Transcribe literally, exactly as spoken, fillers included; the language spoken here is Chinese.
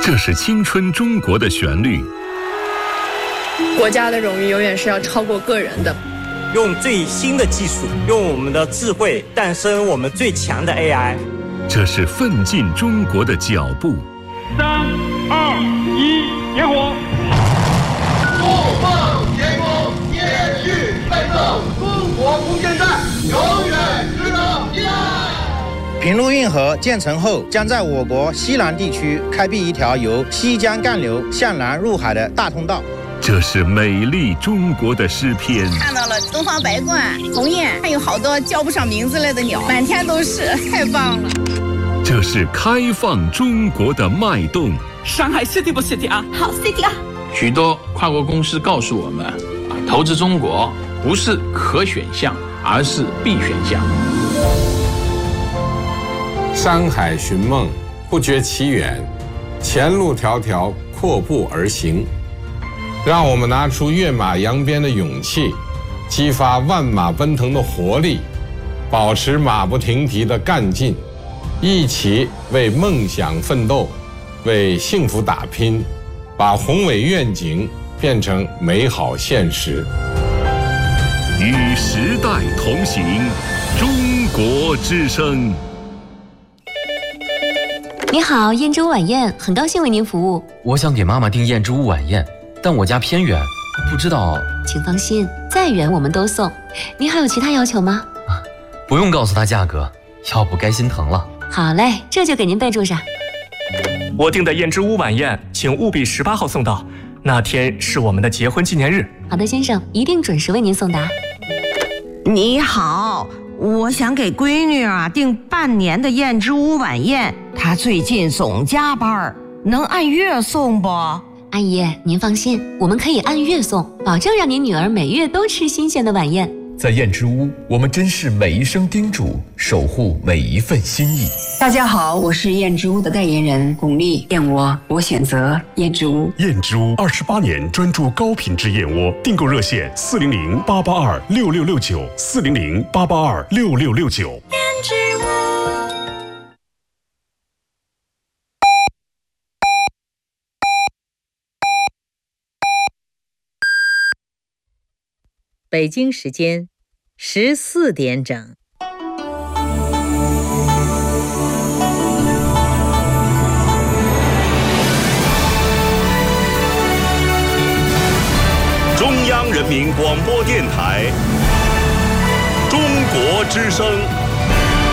这是青春中国的旋律。 国家的荣誉永远是要超过个人的。 用最新的技术，用我们的智慧诞生我们最强的 A I。 这是奋进中国的脚步。 三二一，点火！ 不放天空，接续奋斗，中国空间站永远值得依赖。 平陆运河建成后，将在我国西南地区开辟一条由西江干流向南入海的大通道。 这是美丽中国的诗篇。 看到了东方白鹳、鸿雁，还有好多叫不上名字来的鸟，满天都是，太棒了。 这是开放中国的脉动。 上海 City 不 City 啊？ 好 City 啊！ 许多跨国公司告诉我们，啊，投资中国不是可选项，而是必选项。 山海寻梦，不觉其远，前路迢迢，阔步而行。让我们拿出跃马扬鞭的勇气，激发万马奔腾的活力，保持马不停蹄的干劲，一起为梦想奋斗，为幸福打拼，把宏伟愿景变成美好现实。 与时代同行，中国之声。 你好，燕之屋晚宴，很高兴为您服务。 我想给妈妈订燕之屋晚宴，但我家偏远，不知道。 请放心，再远我们都送。您还有其他要求吗？ 啊，不用告诉她价格，要不该心疼了。 好嘞，这就给您备注上。 我订的燕之屋晚宴，请务必十八号送到，那天是我们的结婚纪念日。 好的，先生，一定准时为您送达。 你好，我想给闺女啊订半年的燕之屋晚宴，她最近总加班，能按月送不？ 阿姨，您放心，我们可以按月送，保证让您女儿每月都吃新鲜的晚宴。 在燕之屋，我们珍视每一声叮嘱，守护每一份心意。 大家好，我是燕之屋的代言人巩俐，燕窝我选择燕之屋。 燕之屋二十八年专注高品质燕窝，订购热线四零零八八二六六六九四零零八八二六六六九。 燕之屋。 北京时间十四点整。 中央人民广播电台，中国之声。